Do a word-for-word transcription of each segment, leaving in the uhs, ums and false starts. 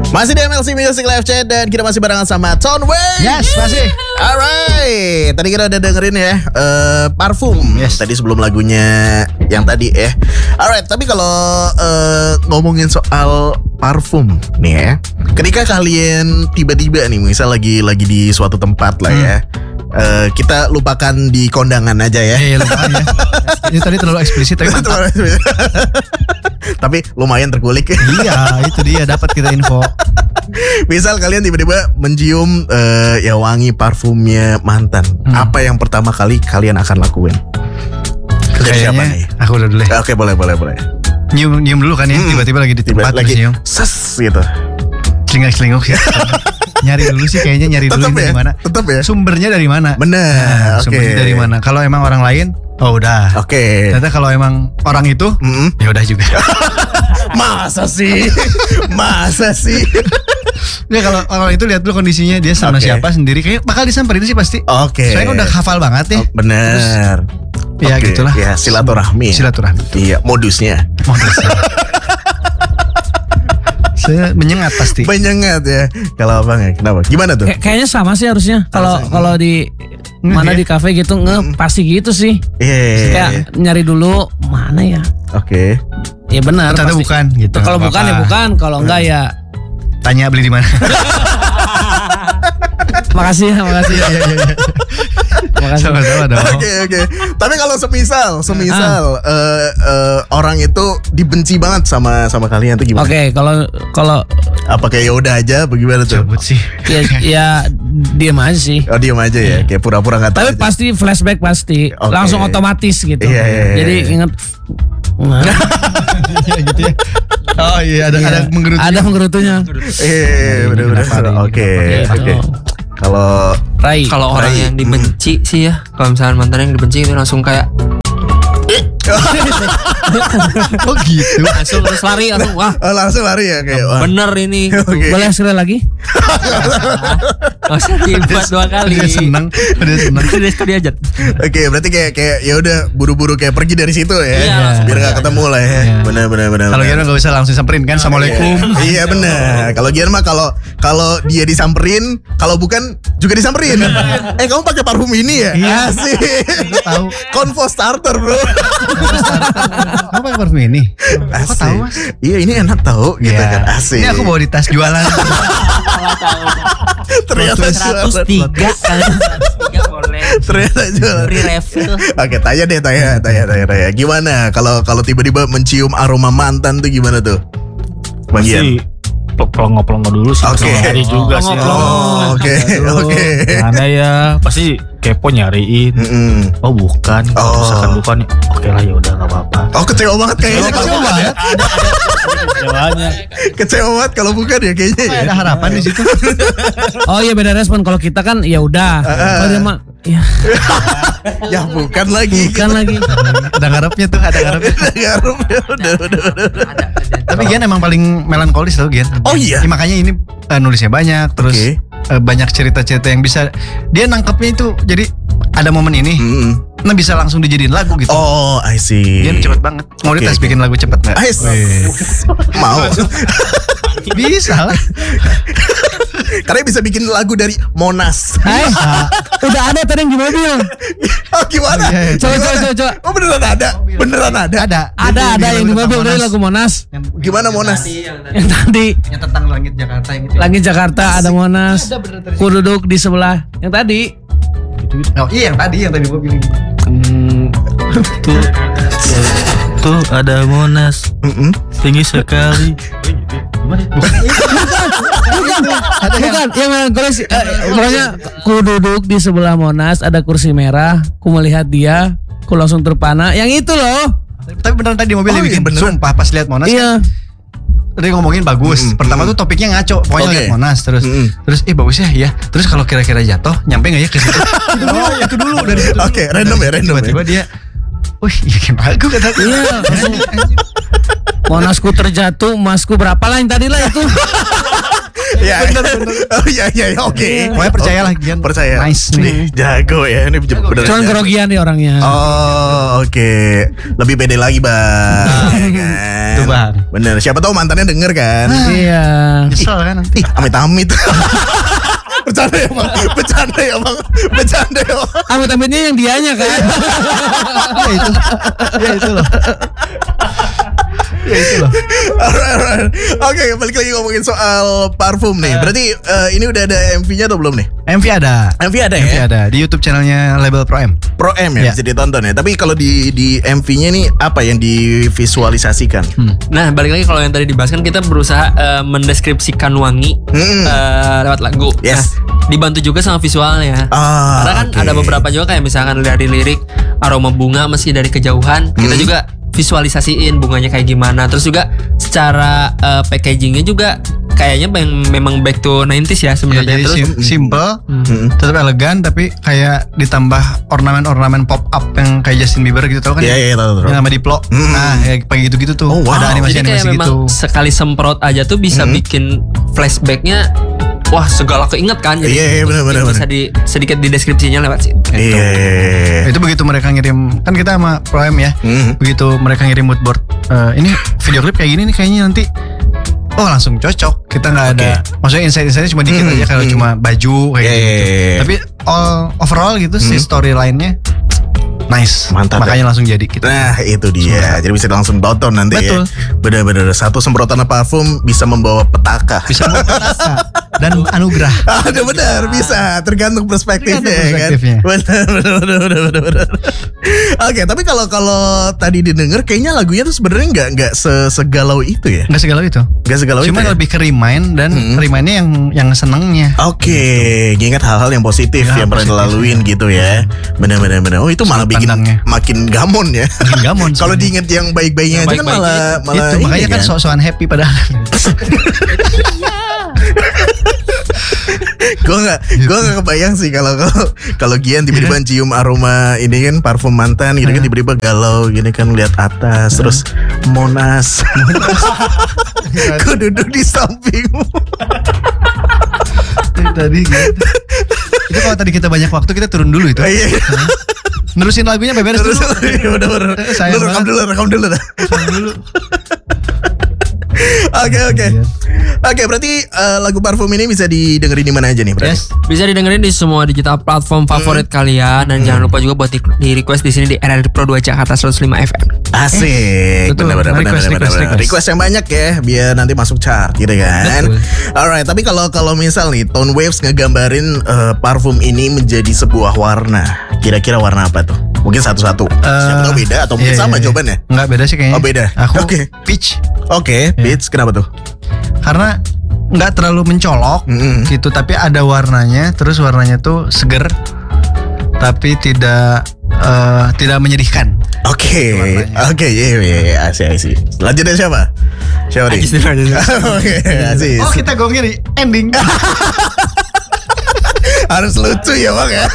Masih di M L C Music Live Chat dan kita masih barengan sama Tonway. Yes, masih. Alright, tadi kita udah dengerin ya uh, Parfum. Yes. Tadi sebelum lagunya yang tadi ya. Alright, tapi kalau uh, ngomongin soal parfum nih ya, ketika kalian tiba-tiba nih, misal lagi lagi di suatu tempat lah ya, hmm. uh, kita lupakan di kondangan aja ya. Iya, lupakan ya. Ini tadi terlalu eksplisit tapi mantap. Tapi lumayan terkulik. Iya, itu dia, dapat kita info. Misal kalian tiba-tiba mencium uh, ya wangi parfumnya mantan, hmm. apa yang pertama kali kalian akan lakuin? Dari siapa nih? Aku udah dulu ya. Oke, boleh, boleh, boleh. Nyium, nyium dulu kan ya, hmm. tiba-tiba lagi di tempat lagi nyium. Ses gitu. Celingak-celinguk ya. Nyari dulu sih kayaknya, nyari dulu ya? dari mana. Tetap ya. Sumbernya dari mana? Benar. Nah, Oke. Sumbernya dari mana? Kalau emang orang lain, oh udah. Oke. Okay. Ternyata kalau emang orang itu, mm-hmm. ya udah juga. Masa sih? Masa sih? Ya kalau orang itu lihat dulu kondisinya, dia sama okay. siapa sendiri, kayak bakal disamperin sih pasti. Oke. Okay. Soalnya udah hafal banget ya. Oh, bener. Terus, ya okay. gitulah. Ya silaturahmi. Silaturahmi. Iya, modusnya. Modusnya. Saya menyengat pasti. Menyengat ya. Kalau abang ya, kenapa? Gimana tuh? Kay- kayaknya sama sih harusnya. Kalau kalau di mm, mana ya? Di kafe gitu nge mm. pasti gitu sih. Iya. Yeah, kayak yeah. nyari dulu mana ya. Oke. Okay. Ya benar. Ternyata bukan gitu. Kalau bukan ya bukan. Kalau enggak ya tanya beli di mana. Makasih ya, makasih ya. Iya, iya, iya. Makasih. Sama-sama dong. Oke, okay, oke. Okay. Tapi kalau semisal, semisal ah. uh, uh, orang itu dibenci banget sama sama kalian tuh gimana? Oke, okay, kalau kalau apa kayak ya udah aja, bagaimana tuh? Cabut sih. Ya, ya diam aja sih. Oh, diam aja ya, kayak pura-pura nggak tahu. Tapi aja. pasti flashback pasti, okay. langsung otomatis gitu. Iya, iya, iya. Jadi inget. Nah. gitu ya. Oh iya, ada iya. ada menggerutunya. Ada menggerutunya. Iya, benar-benar. Oke, oke. Kalau Rai, kalau orang yang dibenci hmm. sih ya, kalau misalnya mantan yang dibenci itu langsung kayak oh gitu. Langsung terus lari langsung wah. Oh, langsung lari ya kayak. Wah. Bener ini. Okay. Boleh sekali lagi? Gak usah dibuat dua kali. Dia seneng, dia seneng. Dia sekali aja. Oke, berarti kayak kayak ya udah buru-buru kayak pergi dari situ ya. Iya, biar enggak ketemu lah ya. Benar benar benar. Kalau Gian enggak usah langsung samperin kan. Assalamualaikum. Iya benar. Kalau Gian mah kalau kalau dia disamperin, kalau bukan juga disamperin. Eh, kamu pakai parfum ini ya? Iya. Asik. Tahu. Convo starter, Bro. Kamu pakai parfum ini? Kok tahu, Mas? Iya, ini enak tahu gitu ya. kan. Asik. Ini aku bawa di tas jualan. Ternyata seratus tiga seratus tiga boleh. Ternyata jualan. Free refill. Oke, tanya deh, tanya, tanya, tanya, tanya. Gimana kalau kalau tiba-tiba mencium aroma mantan tuh gimana tuh? Bang Gian? Pelongo-pelongo dulu sih. Oke. Nyari juga sih. Oh, oke, oke. Mana ya? Pasti kepo nyariin. Mm-mm. Oh bukan. Kalau Oh. misalkan bukan, oke lah ya udah nggak apa-apa. Oh, kecewa banget kayaknya. Kecewa banget. Kecewanya. Kecewa banget kalau bukan ya kayaknya. Ya. Ada harapan di situ. Oh iya, beda respon. Kalau kita kan ya udah. Kalau dia mah ya. Ya bukan lagi. Bukan lagi. Ada ngarepnya tuh, ada ngarepnya. Garum ya udah udah udah. Tapi Gian emang paling melankolis tau Gian. Oh iya. Ya, makanya ini uh, nulisnya banyak, terus okay. uh, banyak cerita-cerita yang bisa dia nangkepnya itu. Jadi ada momen ini, Mm-mm. nah bisa langsung dijadiin lagu gitu. Oh, I see. Gian cepet banget. Mau Okay, dites okay. bikin lagu cepet nggak? Ais. Mau. Bisa lah. Karena bisa bikin lagu dari Monas. Hai, udah ada tadi yang di mobil. Oh gimana? Oh, iya, iya. Coba, coba, coba, coba. Oh beneran ada? Beneran ada? Ada. Ada, ada yang di mobil dari lagu Monas. Gimana Monas? Yang tadi Yang tentang langit Jakarta yang itu. Langit Jakarta ada Monas. Ku duduk di sebelah. Yang tadi. Oh iya yang tadi, yang tadi gua pilih. Hmm, tuh, tuh ada Monas. Mm-mm. Tinggi sekali. Bukan, bukan, yang melankolis. Eh, pokoknya ku duduk di sebelah Monas, ada kursi merah, ku melihat dia, ku langsung terpana. Yang itu loh. Tapi beneran tadi mobil Oh, dibikin. iya, beneran. Sumpah pas lihat Monas. Iya. Kan, tadi ngomongin bagus. Mm-mm. Pertama tuh topiknya ngaco. Pokoknya Oke. lihat Monas terus. Mm-mm. Terus eh bagus ya, ya. Terus kalau kira-kira jatuh, nyampe enggak ya ke situ? Itu dulu, itu dulu dari situ. Oke, random ya, random. Tiba-tiba dia, wih, bikin lagu kata. Iya, langsung. Monasku terjatuh, emasku berapa lah yang tadi lah itu. Ya, bener bener. Oh iya iya iya, oke. Pokoknya percayalah Gian. Percaya. Nice nih. Jago ya ini bener. Cuman kerogian nih orangnya. Oh oke, lebih pede lagi bang. Ya kan? Tuh, Bang. Bener. Siapa tahu mantannya denger kan? Iya. Nyesel kan nanti. Ih, amit-amit. Bercanda ya bang, bercanda ya bang, bercanda ya bang. Amit-amitnya yang dianya kan. Ya itu. Ya itu loh. Ya itu loh. Alright, alright. Oke, balik lagi ngomongin soal parfum nih. Berarti uh, ini udah ada M V-nya atau belum nih? M V ada. M V ada M V ya? ada di YouTube channelnya Label Pro M. Pro M ya, Ya. bisa ditonton ya. Tapi kalau di di M V-nya nih apa yang divisualisasikan? Hmm. Nah, balik lagi kalau yang tadi dibahas kan kita berusaha eh, mendeskripsikan wangi Hmm. eh, lewat lagu. Yes. Nah, dibantu juga sama visualnya. Ah, Karena kan oke. ada beberapa juga kayak misalkan dari lirik aroma bunga meski dari kejauhan, kita Hmm. juga visualisasiin bunganya kayak gimana. Terus juga secara eh, packagingnya juga kayaknya mem- memang back to nineties ya Ya, sebenarnya. jadi Terus sim- simple, Hmm. tetap elegan, tapi kayak ditambah ornamen-ornamen pop up yang kayak Justin Bieber gitu, tau kan? Iya iya tahu tahu. Yang nama Diplo. Hmm. Nah, kayak kayak gitu-gitu tuh. Oh, wow. Ada jadi kayak animasi-animasi memang gitu. sekali semprot aja tuh bisa Hmm. bikin flashbacknya. Wah, segala keinget kan. Jadi Iya, iya, benar, benar, bisa benar. di sedikit di deskripsinya lewat situ. Iya. Itu begitu mereka ngirim, kan kita sama Pro M ya. Hmm. Begitu mereka ngirim mood board, eh, ini video klip kayak gini nih kayaknya nanti. Oh langsung cocok. Kita nggak ada, maksudnya insight-insightnya cuma dikit Hmm, aja kalau hmm. cuma baju kayak Iya, gitu. iya, iya. Tapi all overall gitu si Hmm. storyline-nya nice. Mantap, Makanya ya. langsung jadi gitu. Nah itu dia. Jadi bisa langsung tonton nanti Betul. ya. Bener-bener satu semprotan parfum bisa membawa petaka. Bisa memperkasa dan anugerah. Ada benar bisa tergantung perspektifnya, Tergantung ya perspektifnya. kan. Benar benar benar benar benar. benar. Oke, tapi kalau kalau tadi didengar kayaknya lagunya tuh sebenarnya nggak nggak se- segalau itu ya. Nggak segalau itu. Nggak segalau Cuma itu. Ya? lebih ke remind dan Hmm. remind-nya yang yang senengnya. Oke, ingat hal-hal yang positif Ya, yang pernah positif, dilaluin gitu ya. Benar-benar benar. Oh itu malah Sudut bikin pandangnya. makin gamon ya. Makin gamon Kalau sebenarnya. diinget yang baik-baiknya aja Yang kan baik-baiknya malah malah itu ini makanya kan sok-sokan happy padahal. gue nggak gue nggak kebayang sih kalau kalau kalau Gian tiba-tiba cium aroma ini kan parfum mantan gitu kan tiba-tiba galau gini kan lihat atas terus Monas gue duduk di sampingmu. Tadi gitu. Itu kalau tadi kita banyak waktu kita turun dulu itu. Iya, iya. Nerusin lagunya beberes Terus dulu. udah bener Eh, sayang Lu rekam banget. dulu rekam dulu dah. dulu. Oke oke oke berarti eh, lagu parfum ini bisa didengerin di mana aja nih berarti? Yes. Bisa didengerin di semua digital platform favorit kalian dan jangan lupa juga buat di, di request di sini di R R Pro dua Jakarta seratus lima F M. Asik, Betul. benar-benar Request, benar-benar request, benar. request. Request yang banyak ya, biar nanti masuk chart gitu kan. Betul. Alright, tapi kalau kalau misal nih Tone Waves ngegambarin eh, parfum ini menjadi sebuah warna, kira-kira warna apa tuh? Mungkin satu-satu. Siapa tahu beda atau mungkin iya, sama iya. jawabannya? Enggak beda sih kayaknya. Oh, beda. Aku Oke. peach Oke, Beats, kenapa tuh? karena nggak terlalu mencolok Mm-mm. gitu, tapi ada warnanya. Terus warnanya tuh seger, tapi tidak eh, tidak menyedihkan. Oke, Warnanya. oke, iya, iya, iya, asik, asik. Selanjutnya siapa? Siapa nih? Ajis dulu, Ajis dulu. Oke, Aziz. Oh kita gongnya di ending. Harus lucu ya bang ya.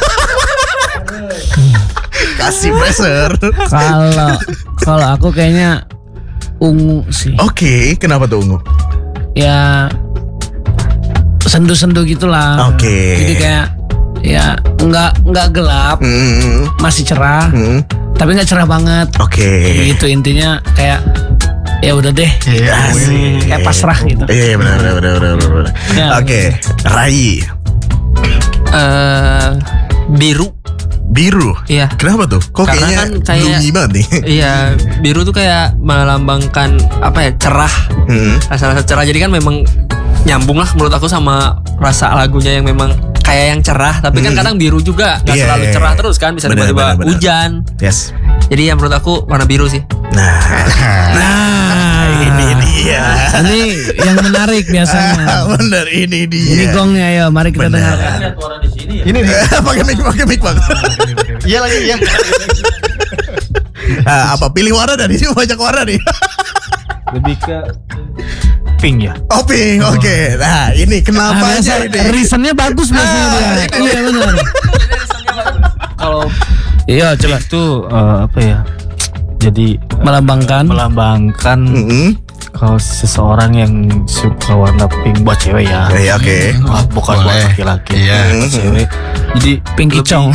Kasih pressure. Kalau kalau aku kayaknya ungu sih. Oke, kenapa tuh ungu? Ya sendu-sendu gitulah. Oke. Jadi kayak ya nggak nggak gelap, Hmm, masih cerah, hmm. tapi nggak cerah banget. Oke. Gitu intinya kayak ya udah deh. Iya. Asik. Kayak pasrah gitu. Iya benar benar benar benar. benar. Ya. Oke, Rai Eh, biru. biru. Iya. Kenapa tuh? Kok Karena kayaknya kan kayak- gloomy banget nih? Iya, biru tuh kayak melambangkan apa ya? Cerah. Hmm. Rasa-rasa cerah. Jadi kan memang nyambung lah menurut aku sama rasa lagunya yang memang kayak yang cerah, tapi kan Hmm. kadang biru juga nggak Iya, selalu iya, cerah iya. terus kan, bisa Benar, tiba-tiba benar, benar. hujan. Yes. Jadi ya menurut aku warna biru sih. Nah, Nah, ini dia. ini yang menarik biasanya. Bener ini dia. Ini gongnya ya, mari kita Benar. dengarkan. Ini nih. pakai mic, pakai mic bang. Iya lagi ya. Ah, apa pilih warna dari ini banyak warna nih. Lebih ke pink ya. Oh pink, oke. Nah ini Ah, kenapa biasa aja ini? reasonnya bagus biasanya Ah, dia. ini Iya benar. Kalau Iya coba itu eh, apa ya? Jadi melambangkan melambangkan Mm-mm. kalau seseorang yang suka warna pink buat cewek ya. Ya, ya, oke. Ah, bukan buat Boleh. laki-laki. Iya. Buat cewek. Jadi Pink lebih- Icong.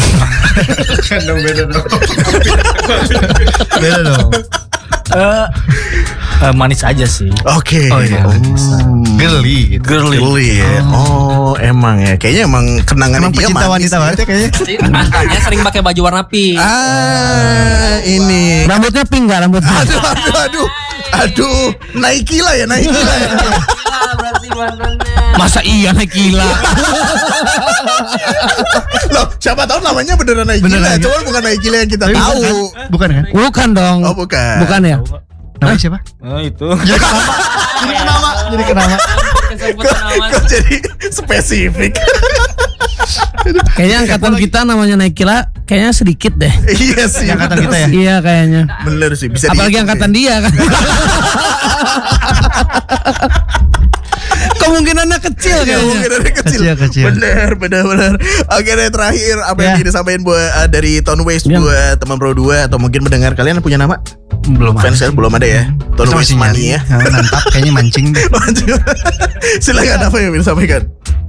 Beda dong. Eh, eh, manis aja sih. Oke. Oh, iya. Girly gitu. Girly. Girly ya. Oh, emang ya. Kayaknya emang kenangan Emang dia pecinta manis wanita ya. banget ya kayaknya. Mantannya sering pakai baju warna pink. Ah, ini. Rambutnya pink nggak rambutnya? Aduh, aduh, aduh. Aduh, Nike lah ya, Nike lah ya. Ah, berarti mantannya. Masa iya naik gila? Loh, siapa tahu namanya beneran Nike Beneran lah. Nike. Cuman bukan Nike lah yang kita Tapi bukan tahu. kan? Bukan kan? Bukan dong. Oh, bukan. Bukan ya? Namanya siapa? Oh itu. Jadi kenama. Jadi kenama. Kesebut Kok, nama. kok jadi spesifik? Kayaknya angkatan kita namanya naik gila kayaknya sedikit deh. Iya sih. Angkatan kita ya. Iya kayaknya. Bener sih. Bisa Apalagi dihitung angkatan sih. dia kan. Kemungkinannya kecil Ya, kayaknya. mungkin ada kecil. Kecil, kecil. Bener, bener, bener. Oke deh, terakhir apa yang Ya. ingin disampaikan buat uh, dari Tone Waves Ya. buat teman Pro dua atau mungkin mendengar kalian punya nama? Belum ada. Fans kalian belum ada ya? Tone Kita Waves masih nyari. Mania. Nah, Mantap kayaknya mancing deh. Silakan apa yang ingin disampaikan?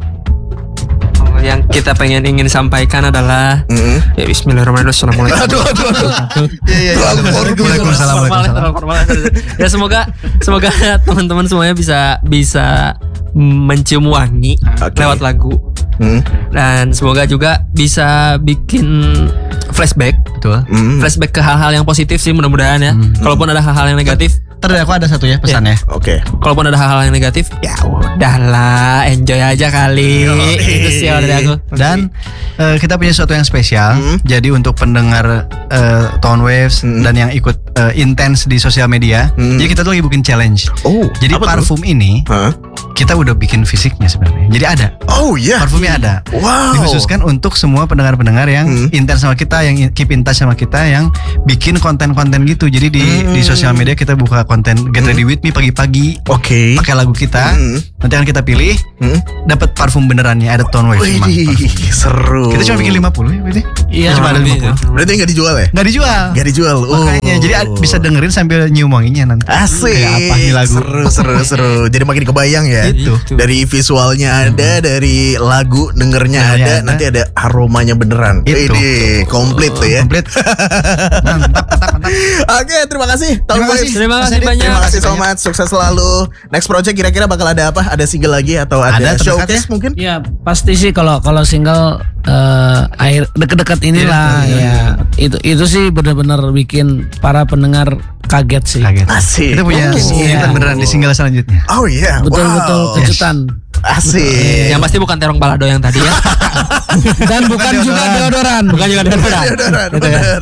Oh, yang kita pengen ingin sampaikan adalah Mm-hmm. ya Bismillahirrahmanirrahim. Assalamualaikum. Aduh, aduh, aduh. Iya, iya, iya. Waalaikumsalam. Formal, terlalu formal. Ya semoga semoga teman-teman semuanya bisa bisa mencium wangi Oke. lewat lagu Hmm, dan semoga juga bisa bikin flashback Betul. hmm. flashback ke hal-hal yang positif sih mudah-mudahan ya. Kalaupun ada hal-hal yang negatif, Ntar dari aku ada satu ya pesannya. Oke. kalaupun ada hal-hal yang negatif, ya udahlah, enjoy aja kali. Yoi. Itu sih kalau dari aku. Dan eh, kita punya sesuatu yang spesial. Hmm. Jadi untuk pendengar eh, Tone Waves Hmm. dan yang ikut eh, intens di sosial media, Hmm. jadi kita tuh lagi bikin challenge. Oh, Jadi apa tuh? parfum ini Hah? kita udah bikin fisiknya sebenarnya. Jadi ada Oh iya. parfumnya ada. Wow. Dikhususkan untuk semua pendengar-pendengar yang Hmm. intens sama kita, yang keep in touch sama kita, yang bikin konten-konten gitu. Jadi di Hmm. di sosial media kita buka konten Get Ready With Me pagi-pagi, Oke. pakai lagu kita. Hmm. Nanti akan kita pilih, Hmm. dapat parfum benerannya, ada Tone Waves emang Wih, parfumnya. seru. Kita cuma bikin lima puluh ya berarti? Iya. Cuma ada lebih, lima puluh. Berarti nggak dijual ya? Nggak dijual. Nggak dijual. Oh. Makanya jadi a- bisa dengerin sambil nyium wanginya nanti. Asik. Kayak apa nih lagu? Seru, seru, seru. Jadi makin kebayang ya. Itu. Dari visualnya ada, dari lagu dengernya Dengernya ada, ada. nanti ada aromanya beneran. Itu. Ini komplit tuh ya. Komplit. Mantap, mantap, mantap. Oke, terima kasih. Tone Terima Waves. kasih. Terima Mas kasih Adit. banyak. Terima kasih so much. Sukses selalu. Next project kira-kira bakal ada apa? Ada single lagi atau ada, Ada, terdekat showcase ya? mungkin? Ya pasti sih kalau kalau single eh, akhir deket-deket inilah ya itu itu sih benar-benar bikin para pendengar kaget sih. Kaget. Asik. Kita punya Oh. kejutan beneran di single selanjutnya. Oh iya. Betul-betul Wow. kejutan. Asik. Yang pasti bukan terong balado yang tadi ya. Dan bukan juga deodoran. Bukan juga deodoran. Deodoran, bener.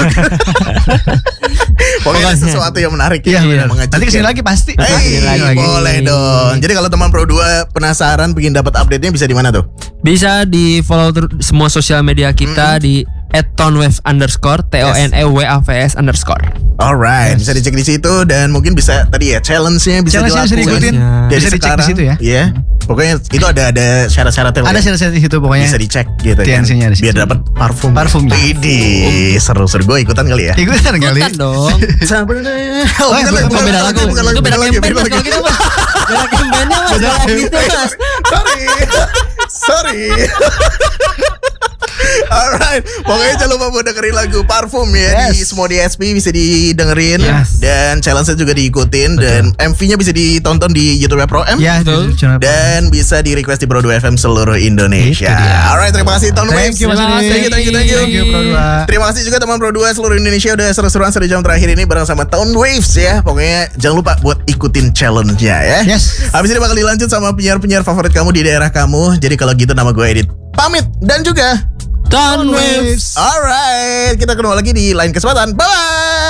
Pokoknya sesuatu yang menarik Iya ya, benar. mengejutkan. Nanti kesini lagi pasti. Hey, Kesini lagi. boleh dong. Jadi kalau teman Pro dua penasaran pengen dapat update-nya bisa di mana tuh? Bisa di follow ter- semua sosial media kita di at tonewave underscore T O N E W A V S underscore. Alright, bisa dicek di situ dan mungkin bisa tadi ya challenge-nya bisa Challenge-nya bisa dilakukan. diikutin. Dari Bisa dicek di sekarang, situ ya. Iya. Pokoknya itu ada ada syarat-syaratnya. Ada ya. syarat-syarat di situ pokoknya. Bisa dicek gitu T N C-nya kan. di situ. Biar dapat parfum. Parfumnya. Idi, seru-seru gue ikutan kali ya. Ikutan kali. Bukan dong. Sebenarnya. Oh, Oh, bukan bukan, lagi, Oh, beda lagu. bukan Itu beda lagi, campaign beda mas kalau lagi. gitu mas. Beda campaignnya mas. Beda gitu mas. Sorry. Sorry. Alright, pokoknya jangan lupa buat dengerin lagu Parfum ya di Yes. semua D S P bisa didengerin Yes. dan challenge-nya juga diikutin dan M V-nya bisa ditonton di YouTube Pro M Ya, Betul. di channel. dan bisa di request di Pro dua F M seluruh Indonesia. Itu dia. Alright, terima kasih Tone Thank Waves. you, Mas Thank you, Adi. thank you, thank you. Thank you, Pro dua. Terima kasih juga teman Pro dua seluruh Indonesia udah seru-seruan satu jam terakhir ini bareng sama Tone Waves ya. Pokoknya jangan lupa buat ikutin challenge-nya ya. Yes. Habis ini bakal dilanjut sama penyiar-penyiar favorit kamu di daerah kamu. Jadi kalau gitu nama gue Edit pamit dan juga Tone Waves. Alright, kita ketemu lagi di lain kesempatan. Bye bye.